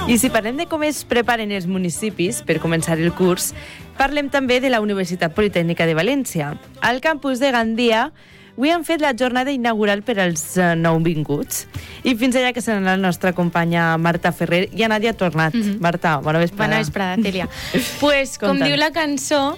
I si parlem de com es preparen els municipis per començar el curs, parlem també de la Universitat Politècnica de València. Al campus de Gandia avui han fet la jornada inaugural per als nouvinguts. I fins allà que serà la nostra companya Marta Ferrer i a Nàdia ha tornat. Marta, bona vesprada. Bona vesprada, Tèlia. Pues, com diu la cançó,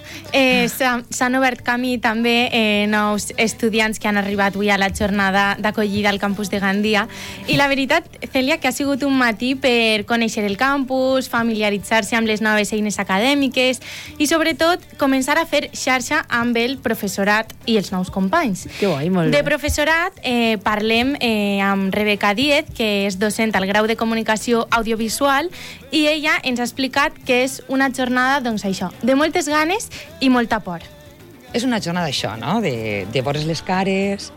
s'han obert camí també nous estudiants que han arribat avui a la jornada d'acollida al campus de Gandia. I la veritat, Cèlia, que ha sigut un matí per conèixer el campus, familiaritzar-se amb les noves eines acadèmiques i, sobretot, començar a fer xarxa amb el professorat i els nous companys. Que guai, molt bé. De professorat parlem amb Rebeca Díez, que és docent al grau de Comunicació Audiovisual, i ella ens ha explicat que és una jornada, doncs això, de moltes ganes i molta por. És una jornada d'això, no? De veure's les cares,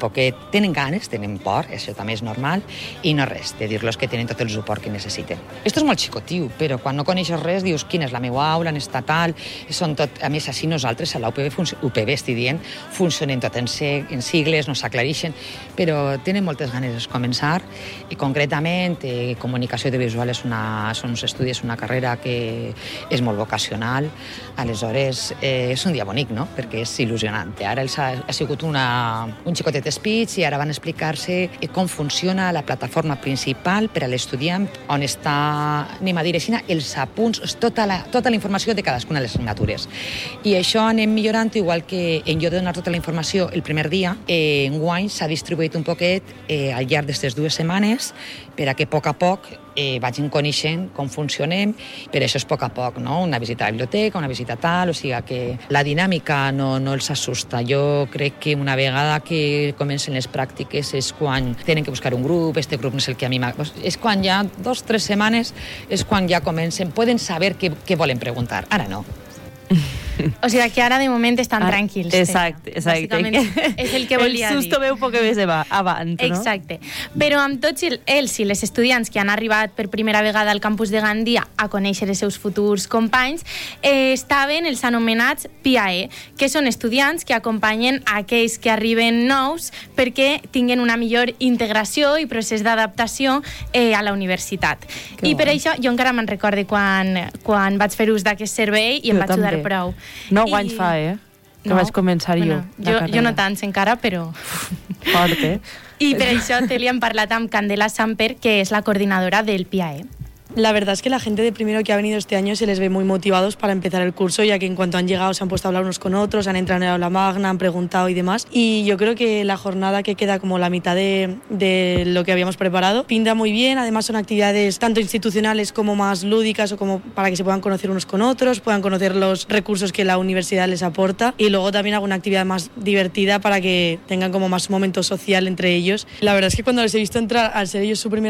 tenen ganes, tenen por, això també és normal, i no res, de dir-los que tenen tot el suport que necessiten. Esto és molt xicotiu, però quan no coneixes res dius quina és la meva aula, en estatal, són tot, a més, així nosaltres a la UPB estic dient, funcionen tot en sigles, no s'aclareixen, però tenen moltes ganes de començar, i concretament comunicació audiovisual són uns estudis, una carrera que és molt vocacional, aleshores és un dia bonic, no? Perquè és il·lusionant. Ara ha sigut un xicotet speech i ara van explicar-se com funciona la plataforma principal per a l'estudiant, on està, anem a dir així, els apunts, tota la informació de cadascuna de les assignatures. I això anem millorant, igual que en lloc de donar tota la informació el primer dia, enguany s'ha distribuït un poquet al llarg d'aquestes 2 setmanes per a que a poc vagin coneixent com funcionem, per això és a poc, no? Una visita a la biblioteca, una visita tal, o sigui que la dinàmica no els assusta. Jo crec que una vegada que comencen les pràctiques és quan tenen que buscar un grup, este grup no és el que a mi és quan ja 2 o 3 setmanes és quan ja comencen, poden saber què volen preguntar, ara no. O sigui que ara de moment estan tranquils. Exacte. Bàsicament és el que volia dir. El susto veu poc més avant, no? Exacte. Però amb tots ells i les estudiants que han arribat per primera vegada al campus de Gandia a conèixer els seus futurs companys, estaven els anomenats PIAE, que són estudiants que acompanyen aquells que arriben nous perquè tinguen una millor integració i procés d'adaptació a la universitat. I per això jo encara me'n recorde quan vaig fer ús d'aquest servei i em vaig ajudar prou. 9 anys fa, que vaig començar jo. Jo no tants encara, però... Fort, I per això te li hem parlat amb Candela Samper, que és la coordinadora del PIAE. La verdad es que la gente de primero que ha venido este año se les ve muy motivados para empezar el curso, ya que en cuanto han llegado se han puesto a hablar unos con otros, han entrado en el aula magna, han preguntado y demás. Y yo creo que la jornada que queda como la mitad de lo que habíamos preparado pinta muy bien. Además son actividades tanto institucionales como más lúdicas o como para que se puedan conocer unos con otros, puedan conocer los recursos que la universidad les aporta y luego también alguna actividad más divertida para que tengan como más momento social entre ellos. La verdad es que cuando les he visto entrar, al ser ellos su primera